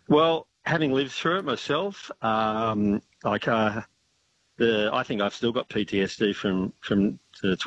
Well, having lived through it myself, I think I've still got PTSD from the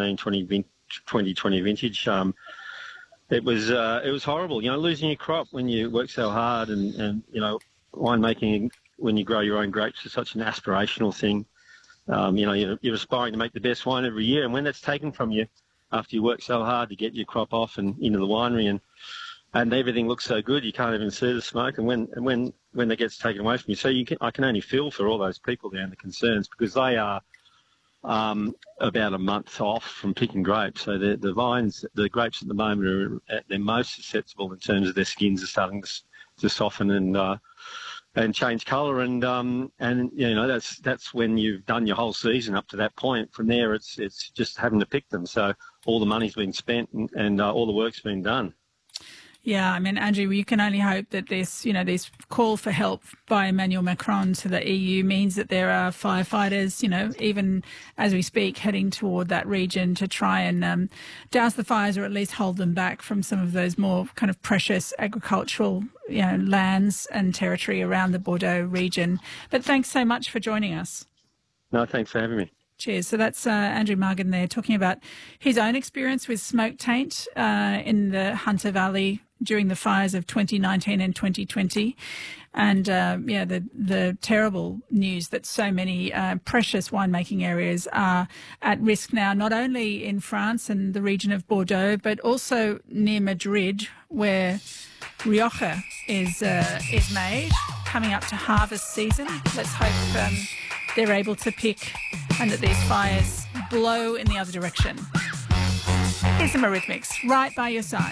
2020 vintage. It was horrible. Losing your crop when you work so hard, and winemaking when you grow your own grapes is such an aspirational thing. You're aspiring to make the best wine every year, and when that's taken from you after you work so hard to get your crop off and into the winery, and everything looks so good, you can't even see the smoke. And when that gets taken away from you, I can only feel for all those people there and the concerns, because they are about a month off from picking grapes. So the grapes at the moment are at their most susceptible in terms of their skins are starting to soften and change colour. And that's when you've done your whole season up to that point. From there, it's just having to pick them. So all the money's been spent and all the work's been done. Yeah, I mean, Andrew, you can only hope that this call for help by Emmanuel Macron to the EU means that there are firefighters, even as we speak, heading toward that region to try and douse the fires, or at least hold them back from some of those more kind of precious agricultural, lands and territory around the Bordeaux region. But thanks so much for joining us. No, thanks for having me. Cheers. So that's Andrew Margan there talking about his own experience with smoke taint in the Hunter Valley during the fires of 2019 and 2020. And, the terrible news that so many precious winemaking areas are at risk now, not only in France and the region of Bordeaux, but also near Madrid, where Rioja is made, coming up to harvest season. Let's hope they're able to pick and that these fires blow in the other direction. Here's some Eurythmics, right by your side.